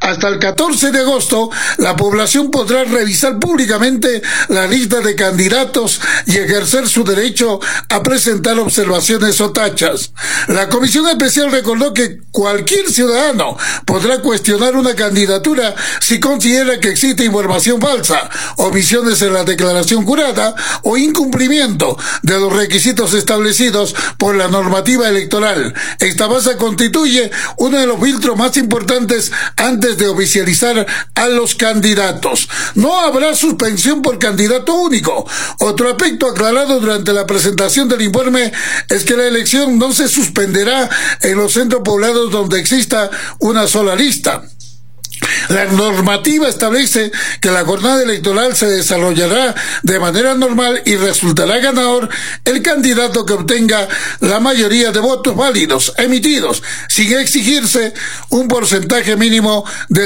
Hasta el 14 de agosto, la población podrá revisar públicamente la lista de candidatos y ejercer su derecho a presentar observaciones o tachas. La Comisión Especial recordó que cualquier ciudadano podrá cuestionar una candidatura si considera que existe información falsa, omisiones en la declaración jurada o incumplimiento de los requisitos establecidos por la normativa electoral. Esta base constituye uno de los filtros más importantes antes de oficializar a los candidatos. No habrá suspensión por candidato único. Otro aspecto aclarado durante la presentación del informe es que la elección no se suspenderá en los centros poblados donde exista una sola lista. La normativa establece que la jornada electoral se desarrollará de manera normal y resultará ganador el candidato que obtenga la mayoría de votos válidos emitidos, sin exigirse un porcentaje mínimo de